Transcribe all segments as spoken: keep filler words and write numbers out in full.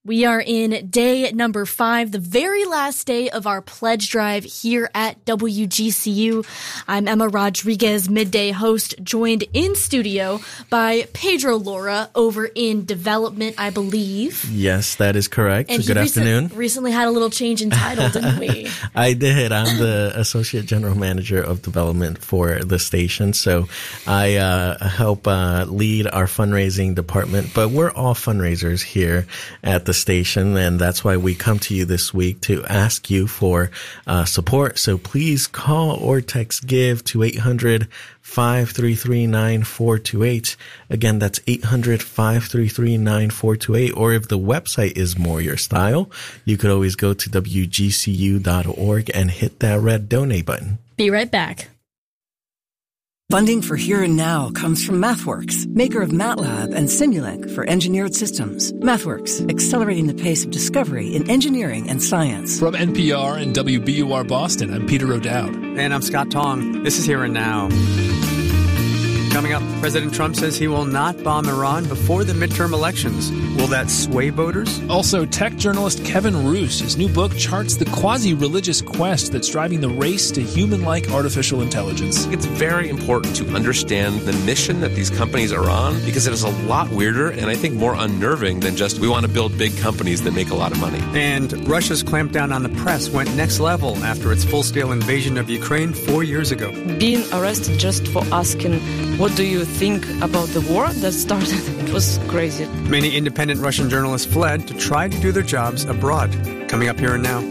We are in day number five, the very last day of our pledge drive here at W G C U. I'm Emma Rodriguez, midday host, joined in studio by Pedro Laura over in development, I believe. Yes, that is correct. And Good recent, afternoon. Recently had a little change in title, didn't we? I did. I'm the Associate General Manager of Development for the station. So I uh, help uh, lead our fundraising department, but we're all fundraisers here at the station, and that's why we come to you this week to ask you for uh, support. So please call or text GIVE to eight hundred, five three three, nine four two eight. Again, that's eight hundred, five three three, nine four two eight. Or if the website is more your style, you could always go to W G C U dot org and hit that red donate button. Be right back. Funding for Here and Now comes from MathWorks, maker of MATLAB and Simulink for engineered systems. MathWorks, accelerating the pace of discovery in engineering and science. From N P R and W B U R Boston, I'm Peter O'Dowd. And I'm Scott Tong. This is Here and Now. Coming up, President Trump says he will not bomb Iran before the midterm elections. Will that sway voters? Also, tech journalist Kevin Roose, his new book charts the quasi-religious quest that's driving the race to human-like artificial intelligence. It's very important to understand the mission that these companies are on, because it is a lot weirder and I think more unnerving than just we want to build big companies that make a lot of money. And Russia's clampdown on the press went next level after its full-scale invasion of Ukraine four years ago. Being arrested just for asking, what do you think about the war that started? It was crazy. Many independent Russian journalists fled to try to do their jobs abroad. Coming up Here and Now.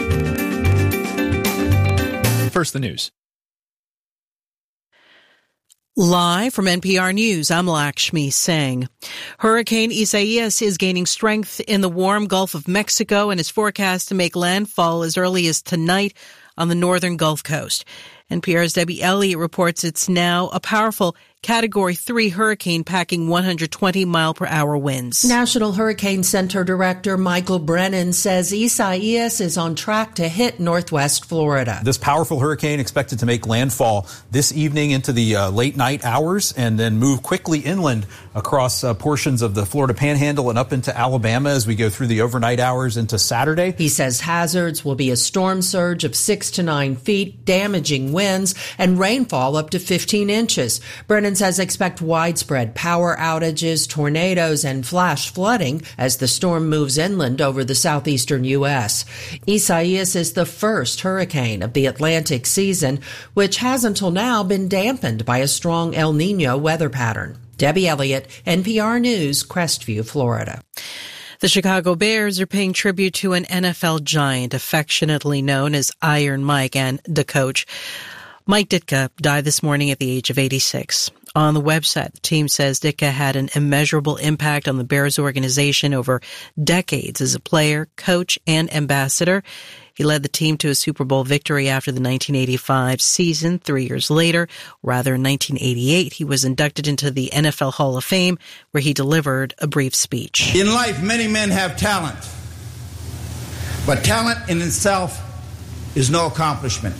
First, the news. Live from N P R News, I'm Lakshmi Singh. Hurricane Isaias is gaining strength in the warm Gulf of Mexico and is forecast to make landfall as early as tonight on the northern Gulf Coast. N P R's Debbie Elliott reports it's now a powerful Category three hurricane packing one hundred twenty mile per hour winds. National Hurricane Center Director Michael Brennan says Isaias is on track to hit northwest Florida. This powerful hurricane expected to make landfall this evening into the uh, late night hours and then move quickly inland across uh, portions of the Florida Panhandle and up into Alabama as we go through the overnight hours into Saturday. He says hazards will be a storm surge of six to nine feet, damaging winds, and rainfall up to fifteen inches. Brennan says expect widespread power outages, tornadoes, and flash flooding as the storm moves inland over the southeastern U S. Isaias is the first hurricane of the Atlantic season, which has until now been dampened by a strong El Nino weather pattern. Debbie Elliott, N P R News, Crestview, Florida. The Chicago Bears are paying tribute to an N F L giant affectionately known as Iron Mike and the coach. Mike Ditka died this morning at the age of eighty-six. On the website, the team says Ditka had an immeasurable impact on the Bears organization over decades as a player, coach, and ambassador. He led the team to a Super Bowl victory after the nineteen eighty-five season. Three years later, rather in nineteen eighty-eight, he was inducted into the N F L Hall of Fame, where he delivered a brief speech. In life, many men have talent, but talent in itself is no accomplishment.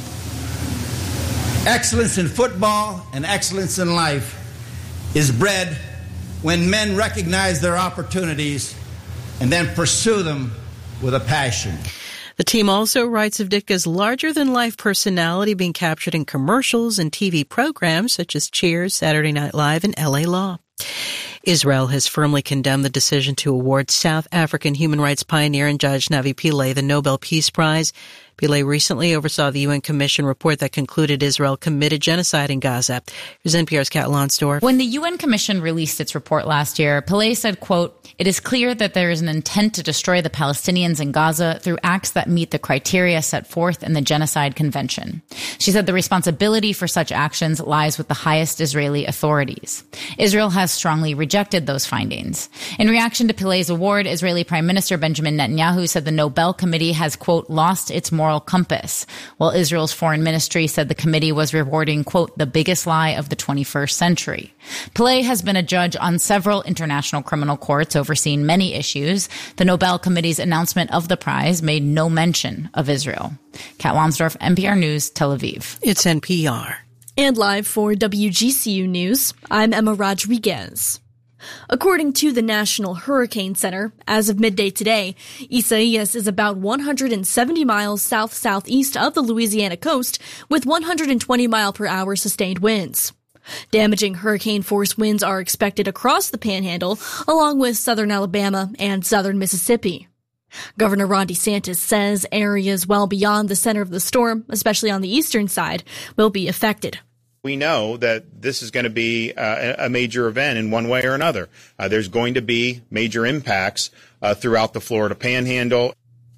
Excellence in football and excellence in life is bred when men recognize their opportunities and then pursue them with a passion. The team also writes of Ditka's larger-than-life personality being captured in commercials and T V programs such as Cheers, Saturday Night Live, and L A Law. Israel has firmly condemned the decision to award South African human rights pioneer and judge Navi Pillay the Nobel Peace Prize. Pillay recently oversaw the U N Commission report that concluded Israel committed genocide in Gaza. Here's N P R's Kat Lonsdorf. When the U N Commission released its report last year, Pillay said, quote, "It is clear that there is an intent to destroy the Palestinians in Gaza through acts that meet the criteria set forth in the Genocide Convention." She said the responsibility for such actions lies with the highest Israeli authorities. Israel has strongly rejected those findings. In reaction to Pillay's award, Israeli Prime Minister Benjamin Netanyahu said the Nobel Committee has, quote, "lost its moral compass," while Israel's foreign ministry said the committee was rewarding, quote, "the biggest lie of the twenty-first century." Pillay has been a judge on several international criminal courts overseeing many issues. The Nobel Committee's announcement of the prize made no mention of Israel. Kat Lonsdorf, N P R News, Tel Aviv. It's N P R. And live for W G C U News, I'm Emma Rodriguez. According to the National Hurricane Center, as of midday today, Isaias is about one hundred seventy miles south-southeast of the Louisiana coast with one hundred twenty mile per hour sustained winds. Damaging hurricane-force winds are expected across the Panhandle, along with southern Alabama and southern Mississippi. Governor Ron DeSantis says areas well beyond the center of the storm, especially on the eastern side, will be affected. We know that this is going to be uh, a major event in one way or another. Uh, there's going to be major impacts uh, throughout the Florida Panhandle.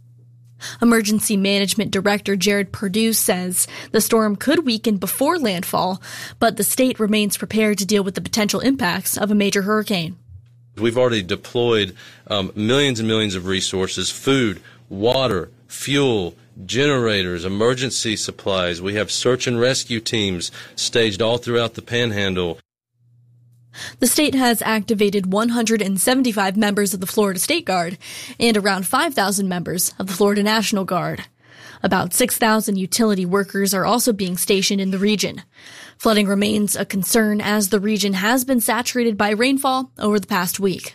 Emergency Management Director Jared Perdue says the storm could weaken before landfall, but the state remains prepared to deal with the potential impacts of a major hurricane. We've already deployed um, millions and millions of resources, food, water, fuel, generators, emergency supplies. We have search and rescue teams staged all throughout the Panhandle. The state has activated one hundred seventy-five members of the Florida State Guard and around five thousand members of the Florida National Guard. About six thousand utility workers are also being stationed in the region. Flooding remains a concern as the region has been saturated by rainfall over the past week.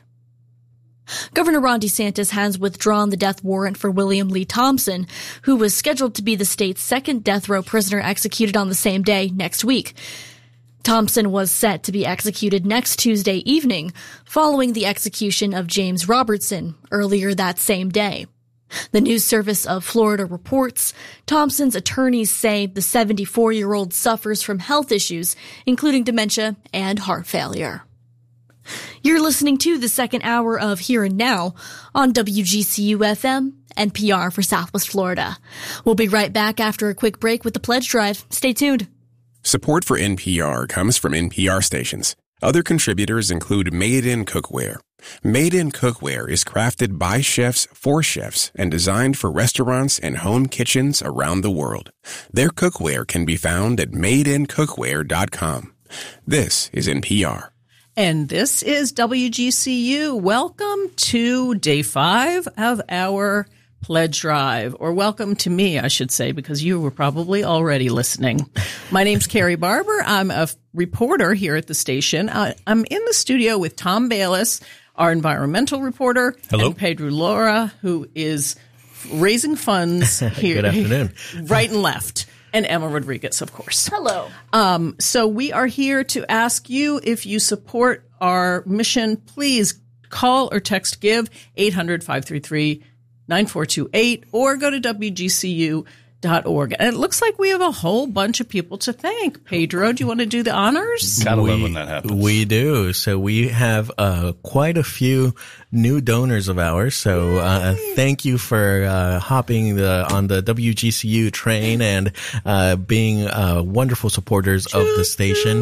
Governor Ron DeSantis has withdrawn the death warrant for William Lee Thompson, who was scheduled to be the state's second death row prisoner executed on the same day next week. Thompson was set to be executed next Tuesday evening, following the execution of James Robertson earlier that same day. The News Service of Florida reports Thompson's attorneys say the seventy-four-year-old suffers from health issues, including dementia and heart failure. You're listening to the second hour of Here and Now on W G C U F M, N P R for Southwest Florida. We'll be right back after a quick break with the Pledge Drive. Stay tuned. Support for N P R comes from N P R stations. Other contributors include Made in Cookware. Made in Cookware is crafted by chefs for chefs and designed for restaurants and home kitchens around the world. Their cookware can be found at made in cookware dot com. This is N P R. And this is W G C U. Welcome to day five of our Pledge Drive, or welcome to me, I should say, because you were probably already listening. My name's Carrie Barber. I'm a reporter here at the station. Uh, I'm in the studio with Tom Bayless, our environmental reporter. Hello. And Pedro Laura, who is raising funds here. Good afternoon. Right and left. And Emma Rodriguez, of course. Hello. Um, so we are here to ask you if you support our mission. Please call or text GIVE eight hundred, five three three, nine four two eight or go to W G C U dot org. And it looks like we have a whole bunch of people to thank. Pedro, do you want to do the honors? Gotta love when that happens. We do. So we have uh, quite a few new donors of ours. So uh, thank you for uh, hopping the, on the W G C U train and uh, being uh, wonderful supporters of the station.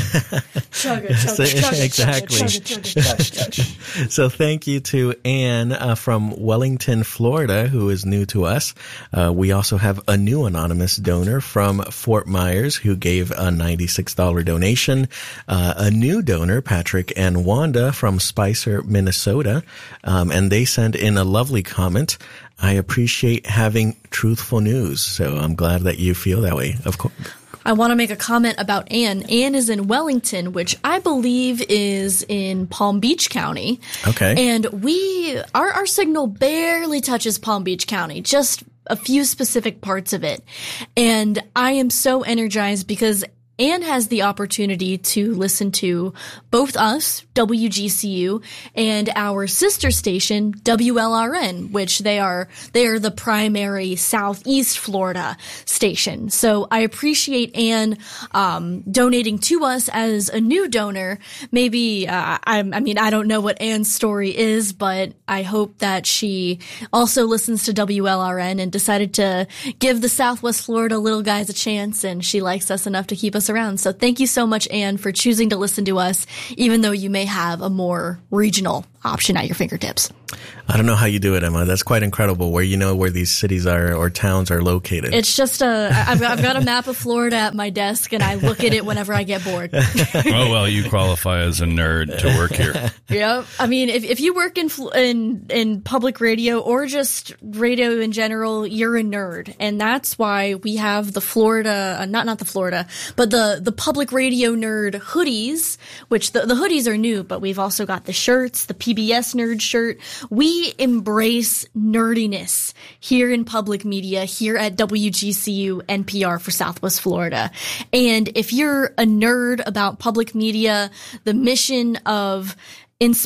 Chug it, chug it, chug it, exactly. chug it, chug it, chug it, chug it. So thank you to Anne uh, from Wellington, Florida, who is new to us. Uh, we also have a new anonymous donor from Fort Myers who gave a ninety-six dollars donation. Uh, a new donor, Patrick and Wanda from Spicer, Minnesota, um, and they sent in a lovely comment. I appreciate having truthful news. So I'm glad that you feel that way. Of course. I want to make a comment about Anne. Anne is in Wellington, which I believe is in Palm Beach County. Okay. And we, our, our signal barely touches Palm Beach County, just a few specific parts of it. And I am so energized because Anne has the opportunity to listen to both us, W G C U, and our sister station, W L R N, which they are, they are the primary Southeast Florida station. So I appreciate Anne, um, donating to us as a new donor. Maybe, uh, I, I mean, I don't know what Anne's story is, but I hope that she also listens to W L R N and decided to give the Southwest Florida little guys a chance, and she likes us enough to keep us around. So thank you so much, Anne, for choosing to listen to us, even though you may have a more regional option at your fingertips. I don't know how you do it, Emma. That's quite incredible where you know where these cities are or towns are located. It's just a, I've got, I've got a map of Florida at my desk and I look at it whenever I get bored. Oh, well, you qualify as a nerd to work here. Yep. I mean, if, if you work in, in, in public radio or just radio in general, you're a nerd. And that's why we have the Florida, uh, not, not the Florida, but the, the public radio nerd hoodies, which the, the hoodies are new, but we've also got the shirts, the P B S nerd shirt. We embrace nerdiness here in public media, here at W G C U N P R for Southwest Florida. And if you're a nerd about public media, the mission of inspiring